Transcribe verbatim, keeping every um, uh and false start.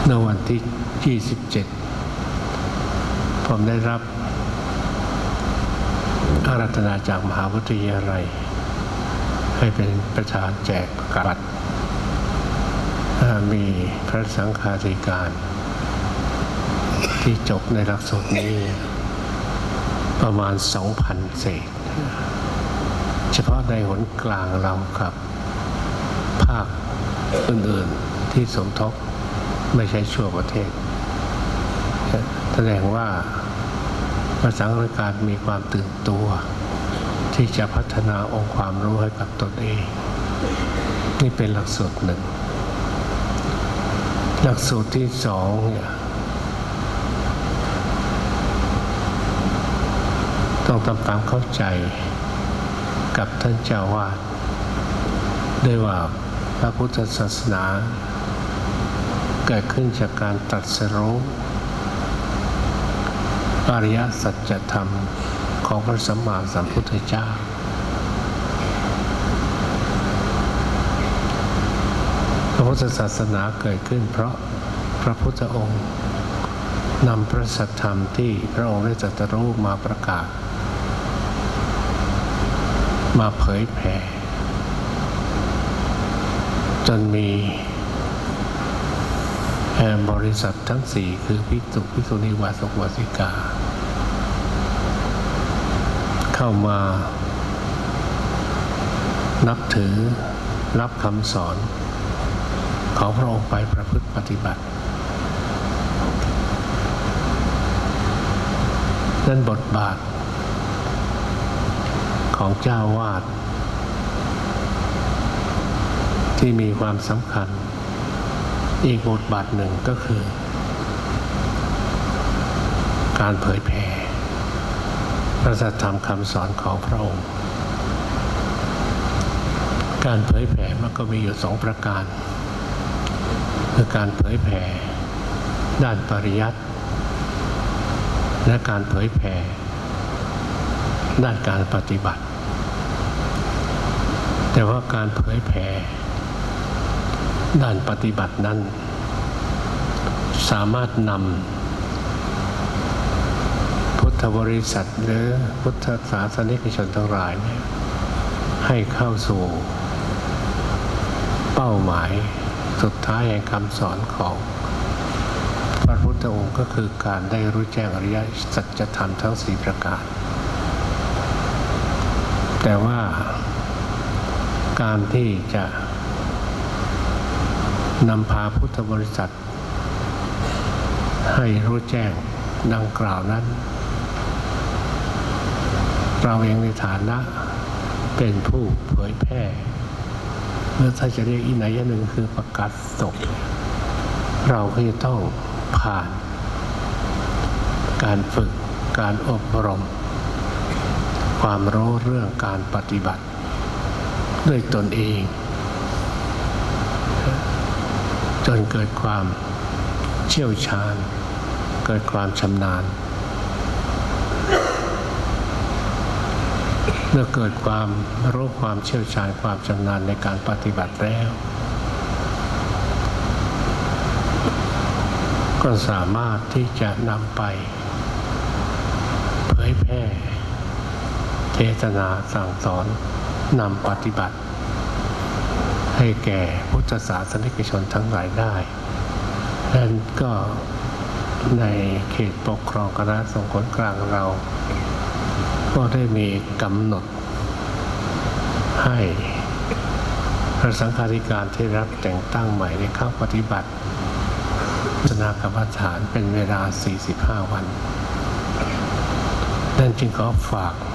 ในวันที่ยี่สิบเจ็ดผมได้รับอาราธนาจากมหาวิทยาลัยให้เป็นประธานแจกประกาศมีพระสังฆาธิการที่จบในหลักสูตรนี้ประมาณ สองพัน เศษเฉพาะในหนกลางเราครับภาคอื่นๆที่สมทบไม่ใช่ชั่วประเทศแสดงว่าพระสังฆาธิการมีความตื่นตัวที่จะพัฒนาองค์ความรู้ให้กับตนเองนี่เป็นหลักสูตรหนึ่งหลักสูตรที่สองเนี่ยต้องทำความเข้าใจกับท่านเจ้าวาดด้วยว่าพระพุทธศาสนาเกิดขึ้นจากการตรัสรู้อริยสัจธรรมของพระสัมมาสัมพุทธเจ้าพระพุทธศาสนาเกิดขึ้นเพราะพระพุทธองค์นำพระสัจธรรมที่พระองค์ได้ตรัสรู้มาประกาศมาเผยแผ่จนมีบริษัททั้งสี่คือภิกษุภิกษุณีอุบาสกอุบาสิกาเข้ามานับถือรับคำสอนของพระองค์ไปประพฤติปฏิบัตินั่นบทบาทของเจ้าวาดที่มีความสำคัญอีกบทบาทหนึ่งก็คือการเผยแผ่พระสัจธรรมคำสอนของพระองค์การเผยแผ่มันก็มีอยู่สองประการคือการเผยแผ่ด้านปริยัติและการเผยแผ่ด้านการปฏิบัติแต่ว่าการเผยแผ่ด้านปฏิบัตินั้นสามารถนำพุทธบริษัทหรือพุทธศาสนิกชนทั้งหลายเนี่ยให้เข้าสู่เป้าหมายสุดท้ายแห่งคำสอนของพระพุทธองค์ก็คือการได้รู้แจ้งอริยสัจธรรมทั้งสี่ประการแต่ว่าการที่จะนำพาพุทธบริษัทให้รู้แจ้งดังกล่าวนั้นเราเองในฐานะเป็นผู้เผยแพร่เมื่อถ้าจะเรียกอีกไหนอย่างหนึ่งคือประกาศศกเราก็จะต้องผ่านการฝึกการอบรมความรู้เรื่องการปฏิบัติด้วยตนเองจนเกิดความเชี่ยวชาญเกิดความชำนาญเมื่อเกิดความรู้ความเชี่ยวชาญความชำนาญในการปฏิบัติแล้วก็สามารถที่จะนำไปเผยแพร่เทศนาสั่งสอนนำปฏิบัติให้แก่พุทธศาสนิกชนทั้งหลายได้นั่นก็ในเขตปกครองคณะสงฆ์คนกลางเราก็ได้มีกำหนดให้พระสังฆาธิการที่รับแต่งตั้งใหม่ได้เข้าปฏิบัติศาสนากรรมฐานเป็นเวลาสี่สิบห้าวันนั่นจึงขอฝาก